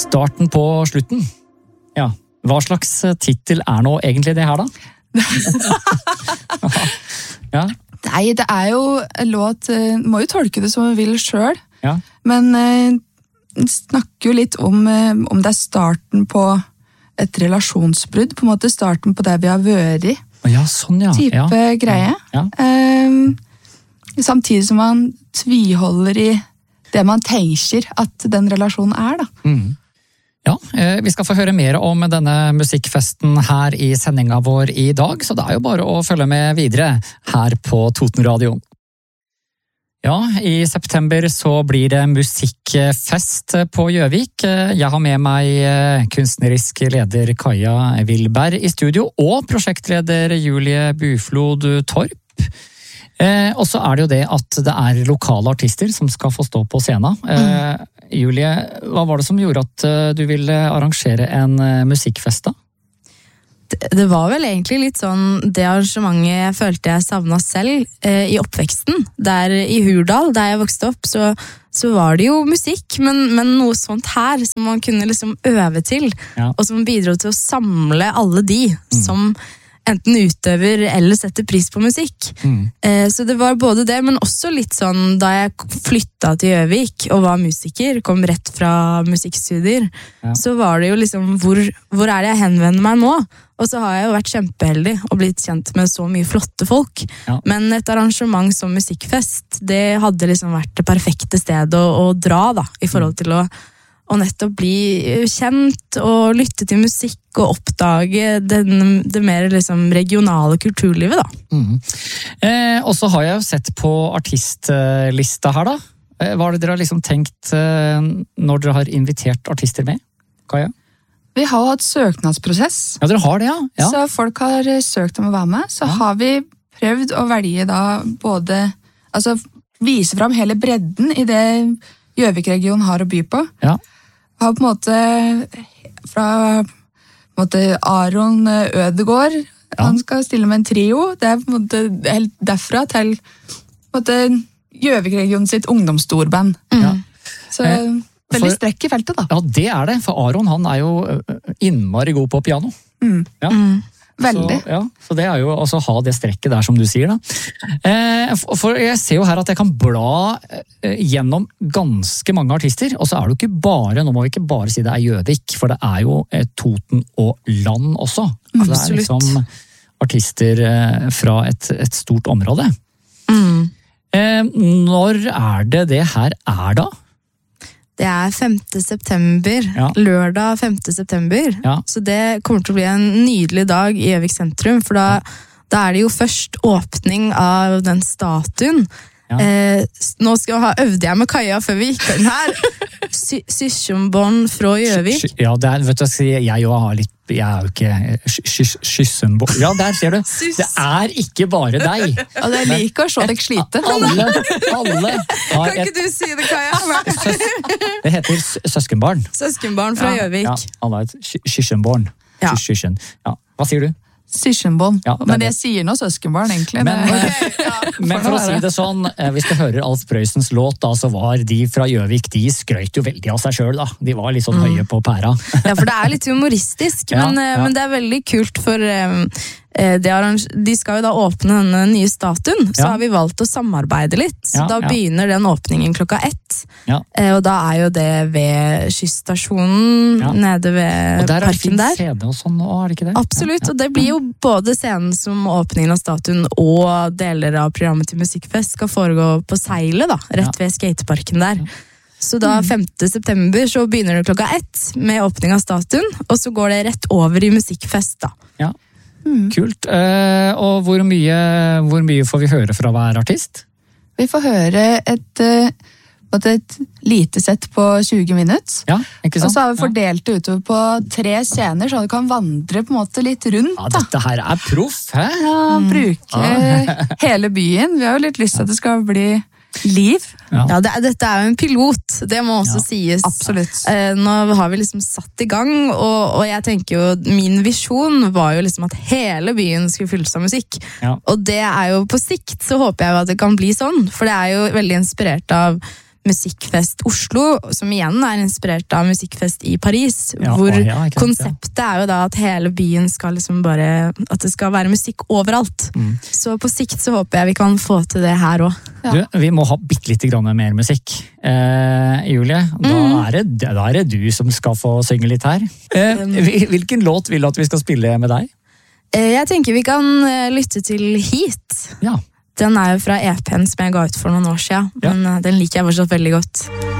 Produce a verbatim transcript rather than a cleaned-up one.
Starten på slutten. Ja, hva slags titel er nå egentlig det her da? Ja. Nei, det er jo en låt, må jo tolke det som man vil selv, Ja. men eh, snakker jo litt om, eh, om det er starten på et relasjonsbrudd, på en måte starten på det vi har vært i, Ja, sånn ja. type ja. greie. Ja. Eh, samtidig som man tviholder i det man tenker at den relasjonen er, da. Mm. Ja, eh, vi skal få høre mer om denne musikkfesten her i sendinga vår i dag, så det er jo bare å følge med videre her på Toten Radio. Ja, i september så blir det musikkfest på Gjøvik. Jeg har med meg kunstnerisk leder Kaja Wilberg i studio, og prosjektleder Julie Buflod Torp. Eh, og så er det jo det at det er lokale artister som skal få stå på scenen. Eh, mm. Julie, hva var det som gjorde at du ville arrangere en musikkfest da? Det, det var vel egentlig litt sånn det arrangementet jeg følte jeg savnet selv eh, i oppveksten. Der i Hurdal, der jeg vokste opp, så, så var det jo musikk, men, men noe sånt her som man kunne liksom øve til, Ja. og som bidro til å samle alle de Mm. som enten utøver eller setter pris på musikk. Mm. Eh, så det var både det, men også litt sånn da jeg flytta til Gjøvik og var musiker, kom rett fra musikkstudier, Ja. så var det jo liksom, hvor, hvor er det jeg henvender meg nå? Og så har jeg jo vært kjempeheldig og blitt kjent med så mye flotte folk. Ja. Men et arrangement som musikkfest, det hadde liksom vært det perfekte stedet å, å dra da, i forhold til å og nettopp bli kjent og lytte til musikk og oppdage den, det mer liksom regionale kulturlivet da. Mm. Eh, og så har jeg jo sett på artistlista her da. Eh, hva har dere liksom tenkt eh, når dere har invitert artister med? Kaja? Vi har jo hatt søknadsprosess, Ja, dere har det, ja. ja. så folk har søkt om å være med. Så Ja. har vi prøvd å velge da både, altså vise fram hele bredden i det Gjøvik-regionen har å by på. Ja. Har på en måte fra på en måte Aron Ødegård, han skal stille med en trio. Det er på en måte helt derfra til på en måte Gjøvik-regionen sitt ungdomsstorband. Ja. Så Eh, veldig for- strekk i feltet da. Ja, det er det, for Aron han er jo innmari god på piano. Mm. Ja. Mm. Veldig. Så, ja, så det er jo altså ha det strekket der som du sier da. Eh, for, for jeg ser jo her at jeg kan bla eh, gjennom ganske mange artister, og så er det jo ikke bare, nå må vi ikke bare si det er Gjøvik, for det er jo eh, Toten og land også. Så det er Absolutt. liksom artister eh, fra et, et stort område. Mm. Eh, når er det det her er da? Det er femte september, Ja. lørdag femte september, Ja. så det kommer til å bli en nydelig dag i Gjøvik sentrum, for da, da er det jo først åpning av den statuen. Ja. Eh, s- nå skal jeg ha øvde jeg med Kaja før vi gikk inn her. Sy- Syskjenbarn fra Gjøvik. Sky- Ja, det er, vet du, jeg jo har litt, jeg er jo ikke skyssenbo. Ja, der ser du. Det er ikke bare deg. Og det liker å se deg slite. Alle, alle har Kan et, ikke du si det, Kaja? det heter s- søskenbarn. Søskenbarn fra Gjøvik. Ja, alle har et sky- skyssenbarn. Ja. Skys- skysken. Ja. Hva sier du? Syskjenbarn. Ja, det er Men det. jeg sier noe søskenbarn, egentlig. Men, Det- eh, men for å si det sånn, eh, hvis du hører Alf Prøysens låt, da, så var de fra Gjøvik, de skrøt jo veldig av seg selv, da. De var litt sånn høye på pæra. Ja, for det er litt humoristisk, Ja, men, eh, ja. men det er veldig kult for eh, eh, det arrange- de skal jo da åpne denne nye statuen, så Ja. har vi valgt å samarbeide litt. Så Ja, da ja. begynner den åpningen klokka ett. Ja. Eh, og da er jo det ved skysstasjonen, Ja. nede ved Og der er det fin parken der. scene og sånn, og er det ikke det? Absolutt, og det blir jo både scenen som åpningen av statuen og deler av programmet til Musikkfest skal foregå på Seilet, da, rett ved skateparken der. Så da femte september så begynner det klokka ett med åpning av statuen, og så går det rett over i Musikkfest da. Ja. Kult. Eh, og hvor mye, hvor mye får vi høre fra hver artist? Vi får høre et, eh, på en måte et lite sett på tjue minutter. Ja, ikke Og sant? så har vi fordelt det utover på tre scener, så du kan vandre på en måte litt rundt. Ja, da. dette her er proff, hæ? Ja, bruke hele byen. Vi har jo litt lyst til at det skal bli liv. Ja. Ja, det, er- dette er jo en pilot, det må også sies. Absolutt. Eh, nå har vi liksom satt i gang, og, og jeg tenker jo, min visjon var jo liksom at hele byen skulle fylles av musikk. Ja. Og det er jo på sikt, så håper jeg jo at det kan bli sånn, for det er jo veldig inspirert av Musikkfest Oslo, som igjen er inspirert av Musikkfest i Paris, Ja, hvor å, ja, ikke sant, konseptet er jo da at hele byen skal liksom bare, at det skal være musikk overalt. Mm. Så på sikt så håper jeg vi kan få til det her også. Ja. Du, vi må ha bitte litt grann mer musikk. Eh, Julie, da, Mm. er det, da er det du som skal få synge litt her. Eh, hvil- hvilken låt vil du at vi skal spille med deg? Eh, Jeg tenker vi kan eh, lytte til Heat. Ja. Den er jo fra E P-en som jeg ga ut for noen år siden, Ja. men eh, den liker jeg fortsatt veldig godt.